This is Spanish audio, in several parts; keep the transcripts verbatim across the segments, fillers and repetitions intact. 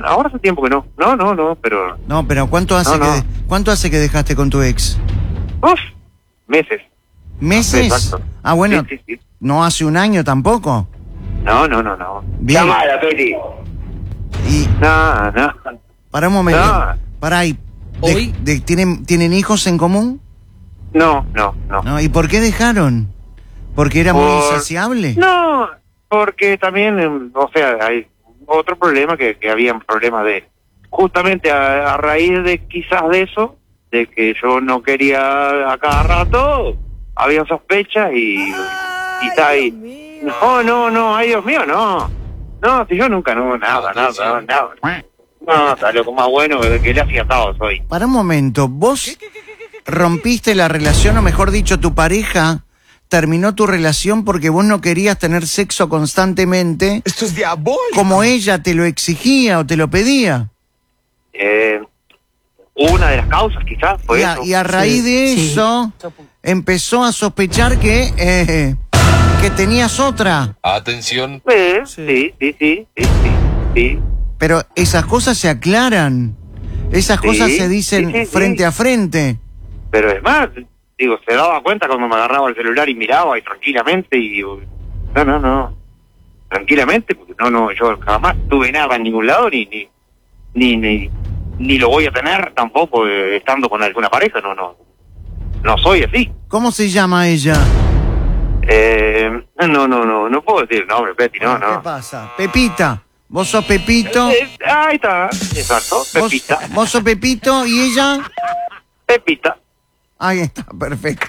ahora hace tiempo que no. No, no, no, pero... No, pero ¿cuánto hace, No, no. que, ¿cuánto hace que dejaste con tu ex? Uf, meses. ¿Meses? Exacto. Ah, bueno, Sí, sí, sí. no hace un año tampoco. No, no, no, no. Bien. Llamala, Peti. Y No, no. para un momento. No. Para ahí. De- Hoy- de- ¿tienen, ¿Tienen hijos en común? No, no, no. ¿No? ¿Y por qué dejaron? ¿Porque era muy Por- insaciable? No, porque también, eh, o sea, hay otro problema que, que había problemas de... Justamente a, a raíz de quizás de eso, de que yo no quería a cada rato, había sospechas y... y está ahí. No, no, no, ay Dios mío, no. No, si yo nunca, no, nada, nada, nada. No, está loco, más bueno que le hacía todo soy. Para un momento, vos rompiste la relación, o mejor dicho, tu pareja terminó tu relación porque vos no querías tener sexo constantemente Esto es diabólico. como ella te lo exigía o te lo pedía. Eh, una de las causas quizás fue Y a, eso. y a raíz de Sí. eso, empezó a sospechar que, eh, que tenías otra. Atención. Sí, sí, sí, sí, sí, sí, sí. Pero esas cosas se aclaran. Esas Sí, cosas se dicen sí, sí, frente sí. a frente. Pero es más, digo, se daba cuenta cuando me agarraba el celular y miraba y tranquilamente y digo, no, no, no, tranquilamente, porque no, no, yo jamás tuve nada en ningún lado ni ni ni ni, ni lo voy a tener tampoco eh, estando con alguna pareja, no, no, no soy así. ¿Cómo se llama ella? Eh, no, no, no, no puedo decir nombre, Betty, no, ¿Qué no. pasa? Pepita. Vos sos Pepito. Eh, ahí está, exacto, Vos, Pepita, vos sos Pepito y ella. Pepita. Ahí está, perfecto.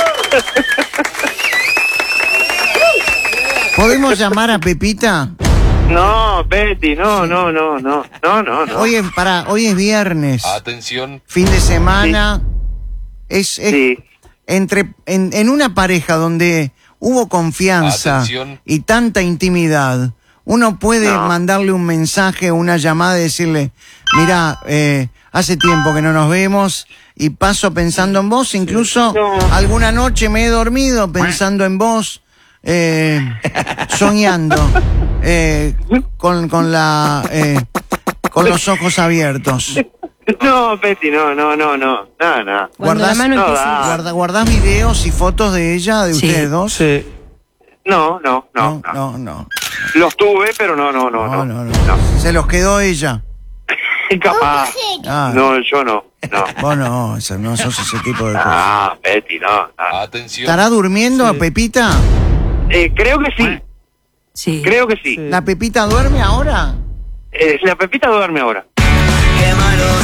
¿Podemos llamar a Pepita? No, Betty, no, no, no, no, no, no, no. Hoy es, pará, hoy es viernes. Atención. Fin de semana. Es, es Sí. entre en, en una pareja donde hubo confianza Atención. y tanta intimidad, uno puede No. mandarle un mensaje, una llamada y decirle, mira, eh, hace tiempo que no nos vemos y paso pensando en vos, incluso No. alguna noche me he dormido pensando en vos, eh, soñando, eh, con, con la eh, con los ojos abiertos. No, Betty, no, no, no, no, nada, nada. Cuando la ¿Guardás, mano no, empieza da. a- guarda- guardás videos y fotos de ella, de Sí. ustedes dos? Sí. No, no, no, No, no. no, no. Los tuve, pero no, no, no, No, no. no, no. Se los quedó ella. Capaz. Ah, No, yo no, no. vos no, eso- no sos ese tipo de cosas. Ah, Betty, no, no. Atención. ¿Estará durmiendo a Pepita? Eh, creo que sí, Sí. creo que sí. Sí. ¿La Pepita duerme ahora? Eh, la Pepita duerme ahora. Qué malos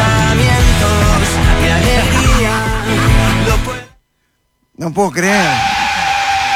pensamientos, qué alegría. Lo puedo... No puedo creer.